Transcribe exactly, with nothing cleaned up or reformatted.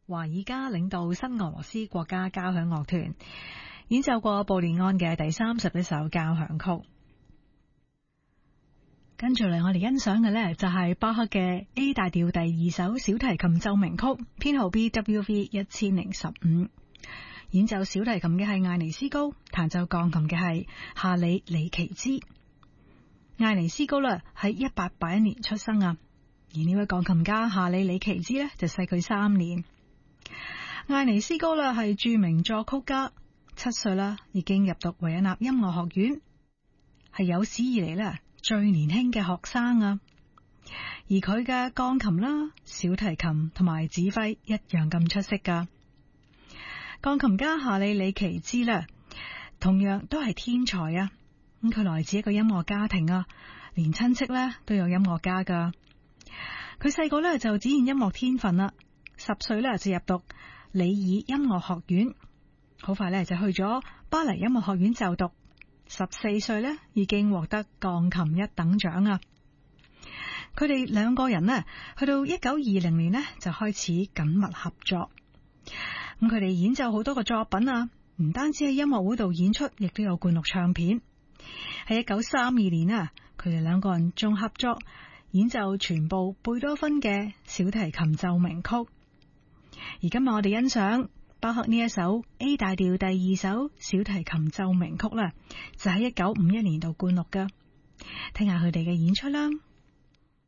華爾加領導新俄羅斯國家交響樂團演奏過布列安嘅第三十一首交響曲。跟住嚟，我哋欣賞嘅呢就係巴赫嘅 A 大調第二首小提琴奏鳴曲，編號 B W V 一千零十五。演奏小提琴嘅係艾尼斯高，彈奏鋼琴嘅係夏里里奇茲。艾尼斯高呢喺一八八一年出生啊，而呢位鋼琴家夏里里奇茲呢就細佢三年。艾尼斯高呢係著名作曲家，七歲啦已經入讀維也納音樂學院，係有史以嚟呢最年輕嘅學生啊。而佢嘅鋼琴啦、小提琴同埋指揮一樣咁出色噶。鋼琴家夏里里奇茲呢同樣都係天才啊。咁佢來自一個音樂家庭啊，連親戚呢都有音樂家噶。佢細個呢就展現音樂天分啦，十歲呢就入讀里爾音樂學院，好快呢就去咗巴黎音樂學院就讀。十四歲呢已經獲得鋼琴一等獎啊！佢哋兩個人呢去到一九二零年呢就開始緊密合作。咁佢哋演奏好多個作品啊，唔單止喺音樂會度演出，亦都有灌錄唱片。喺一九三二年啊，佢哋兩個人仲合作演奏全部貝多芬嘅小提琴奏鳴曲。而今日我哋欣賞巴赫呢一首 A 大調第二首小提琴奏鳴曲啦，就喺一九五一年度灌錄噶，聽下佢哋嘅演出啦。